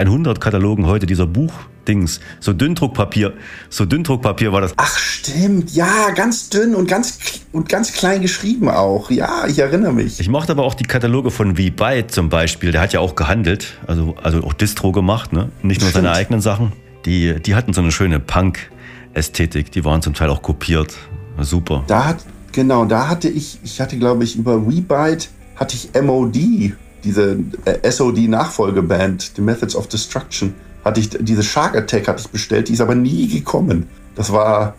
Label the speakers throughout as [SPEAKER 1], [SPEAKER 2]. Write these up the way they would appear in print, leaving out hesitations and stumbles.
[SPEAKER 1] 100-Katalogen heute dieser Buchdings, so Dünndruckpapier war das.
[SPEAKER 2] Ach stimmt, ja, ganz dünn und ganz klein geschrieben auch. Ja, ich erinnere mich.
[SPEAKER 1] Ich mochte aber auch die Kataloge von V-Byte zum Beispiel, der hat ja auch gehandelt, also auch Distro gemacht, ne? Nicht nur seine eigenen Sachen. Die hatten so eine schöne Punk-Ästhetik, die waren zum Teil auch kopiert. Super.
[SPEAKER 2] Da hatte ich glaube ich über V-Byte hatte ich MOD, diese SOD-Nachfolgeband, The Methods of Destruction, diese Shark Attack hatte ich bestellt, die ist aber nie gekommen. Da war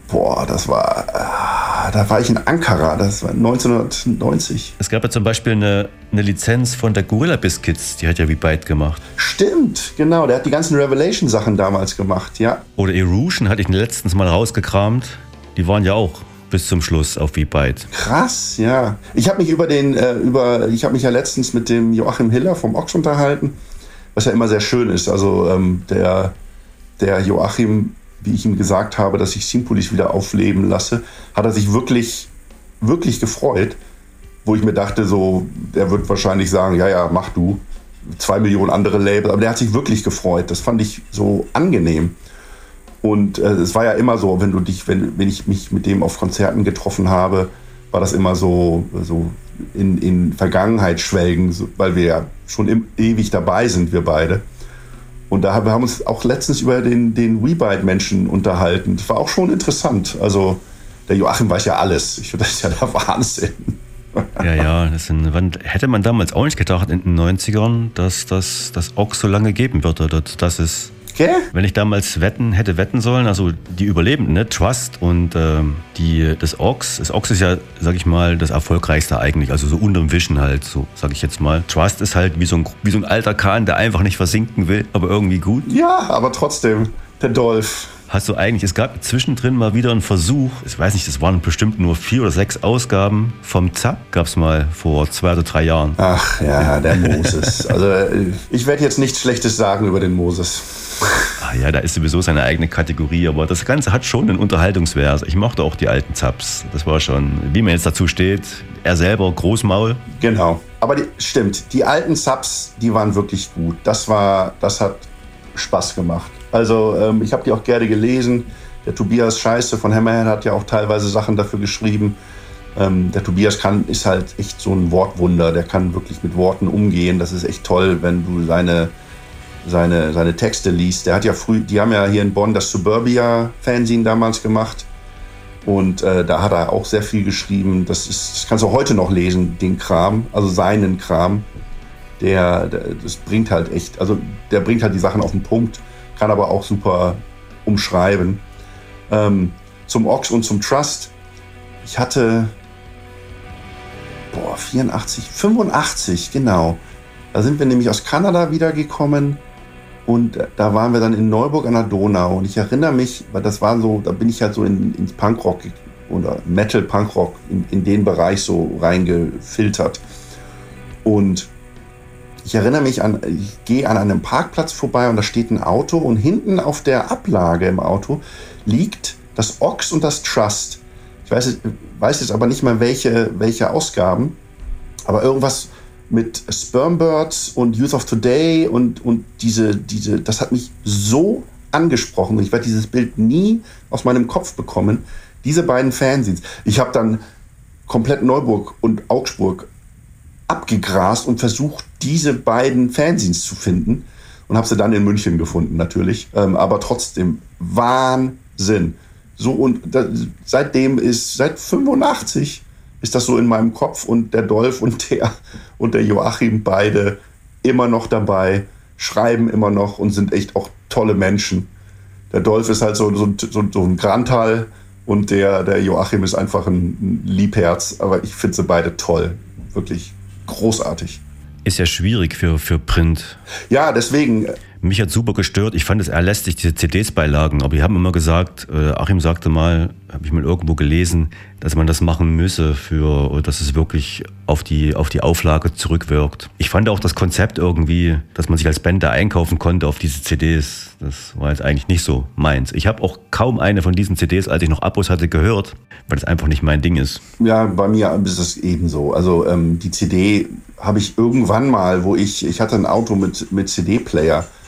[SPEAKER 2] ich in Ankara, das war 1990.
[SPEAKER 1] Es gab ja zum Beispiel eine Lizenz von der Gorilla Biscuits, die hat ja V-Byte gemacht.
[SPEAKER 2] Stimmt, genau, der hat die ganzen Revelation-Sachen damals gemacht, ja.
[SPEAKER 1] Oder Erosion hatte ich letztens mal rausgekramt, die waren ja auch bis zum Schluss auf V-Byte.
[SPEAKER 2] Krass, ja. Ich habe mich ich habe mich ja letztens mit dem Joachim Hiller vom Ochs unterhalten, was ja immer sehr schön ist. Also der Joachim, wie ich ihm gesagt habe, dass ich Simpolis wieder aufleben lasse, hat er sich wirklich, wirklich gefreut, wo ich mir dachte, so, der wird wahrscheinlich sagen, ja, mach du, 2 Millionen andere Labels, aber der hat sich wirklich gefreut. Das fand ich so angenehm. Und es war ja immer so, wenn ich mich mit dem auf Konzerten getroffen habe, war das immer so in Vergangenheit schwelgen, weil wir ja schon ewig dabei sind, wir beide. Und wir haben uns auch letztens über den V-Byte-Menschen unterhalten. Das war auch schon interessant. Also der Joachim weiß ja alles. Ich finde, das ist ja der Wahnsinn.
[SPEAKER 1] Ja, hätte man damals auch nicht gedacht in den 90ern, dass das Ochs so lange geben würde. Das ist...
[SPEAKER 2] Okay.
[SPEAKER 1] Wenn ich damals hätte wetten sollen, also die Überlebenden, ne? Trust und das Ochs. Das Ochs ist ja, sag ich mal, das erfolgreichste eigentlich, also so unterm Wischen halt, so sag ich jetzt mal. Trust ist halt wie so ein alter Kahn, der einfach nicht versinken will, aber irgendwie gut.
[SPEAKER 2] Ja, aber trotzdem, der Dolph.
[SPEAKER 1] Es gab zwischendrin mal wieder einen Versuch, ich weiß nicht, das waren bestimmt nur 4 oder 6 Ausgaben vom Zapp, gab es mal vor 2 oder 3 Jahren.
[SPEAKER 2] Ach ja, der Moses. Also ich werde jetzt nichts Schlechtes sagen über den Moses.
[SPEAKER 1] Ach ja, da ist sowieso seine eigene Kategorie, aber das Ganze hat schon einen Unterhaltungswert. Ich mochte auch die alten Zapps. Das war schon, wie man jetzt dazu steht, er selber Großmaul.
[SPEAKER 2] Genau, aber stimmt, die alten Zapps, die waren wirklich gut. Das hat Spaß gemacht. Also ich habe die auch gerne gelesen. Der Tobias Scheiße von Hammerhead hat ja auch teilweise Sachen dafür geschrieben. Der Tobias ist halt echt so ein Wortwunder. Der kann wirklich mit Worten umgehen. Das ist echt toll, wenn du seine Texte liest. Der hat ja die haben ja hier in Bonn das Suburbia-Fanzine damals gemacht. Und da hat er auch sehr viel geschrieben. Das kannst du heute noch lesen, den Kram, also seinen Kram. Das bringt halt echt, also der bringt halt die Sachen auf den Punkt, kann aber auch super umschreiben. Zum Ochs und zum Trust. Ich hatte 85, genau. Da sind wir nämlich aus Kanada wiedergekommen und da waren wir dann in Neuburg an der Donau. Und ich erinnere mich, weil das war so, da bin ich halt so ins Punkrock oder Metal-Punkrock in den Bereich so reingefiltert. Und ich erinnere mich ich gehe an einem Parkplatz vorbei und da steht ein Auto und hinten auf der Ablage im Auto liegt das Ochs und das Trust. Ich weiß jetzt aber nicht mehr welche Ausgaben, aber irgendwas mit Spermbirds und Youth of Today und das hat mich so angesprochen und ich werde dieses Bild nie aus meinem Kopf bekommen. Diese beiden Fanzines. Ich habe dann komplett Neuburg und Augsburg abgegrast und versucht, diese beiden Fanzines zu finden und habe sie dann in München gefunden natürlich, aber trotzdem Wahnsinn. So seit 85 ist das so in meinem Kopf und der Dolph und der Joachim beide immer noch dabei, schreiben immer noch und sind echt auch tolle Menschen. Der Dolph ist halt so ein Grantal und der Joachim ist einfach ein Liebherz, aber ich finde sie beide toll, wirklich großartig.
[SPEAKER 1] Ist ja schwierig für Print.
[SPEAKER 2] Ja, deswegen.
[SPEAKER 1] Mich hat super gestört. Ich fand es eher lästig, diese CDs beilagen. Aber die haben immer gesagt, Achim sagte mal, habe ich mal irgendwo gelesen, dass man das machen müsse, dass es wirklich auf die Auflage zurückwirkt. Ich fand auch das Konzept irgendwie, dass man sich als Band da einkaufen konnte auf diese CDs. Das war jetzt eigentlich nicht so meins. Ich habe auch kaum eine von diesen CDs, als ich noch Abos hatte, gehört, weil das einfach nicht mein Ding ist.
[SPEAKER 2] Ja, bei mir ist es ebenso. Also die CD habe ich irgendwann mal, ich hatte ein Auto mit CD-Player.